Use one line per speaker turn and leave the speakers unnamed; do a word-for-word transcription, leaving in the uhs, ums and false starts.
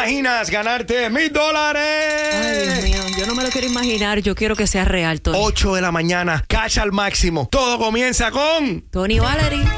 imaginas ganarte mil dólares?
Ay, Dios mío, yo no me lo quiero imaginar. Yo quiero que sea real, Tony.
ocho de la mañana, cash al máximo. Todo comienza con...
Tony Valery.